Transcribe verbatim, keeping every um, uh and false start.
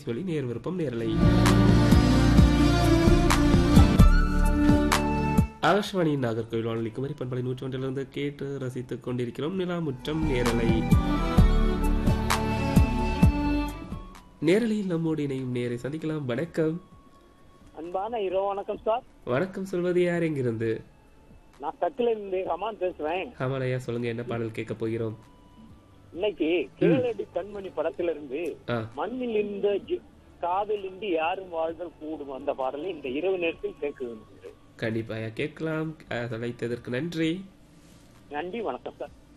சொல்லி நேர் விருப்பம் நேரலை. ஆகாஷ்வாணி நாகர்கோவில் வானொலி குமரி பண்பலை நூற்றி ஒன்றிலிருந்து கேட்டு ரசித்துக் கொண்டிருக்கிறோம் நிலாமுற்றம் நேரலை. நேரலையில் நம்மோடு இணையும் நேரை சந்திக்கலாம். வணக்கம். அன்பான இரவு வணக்கம் சார். வணக்கம் சொல்வது யார், எங்கிருந்து? நான் சக்கில இருந்து ஹமான் பேசுறேன். ஹமானையா, சொல்லுங்க, என்ன பாடல் கேட்க போகிறோம்? இன்னைக்கு கேளடி கண்மணி படத்துல இருந்து மண்ணில் இந்த காதல் இன்றி யாரும் வாழ்தல் கூடும் அந்த பாடலை இந்த இரவு நேரத்தில் கேட்க கண்டிப்பா கேட்கலாம். அழைத்ததற்கு நன்றி. நன்றி, வணக்கம் சார்.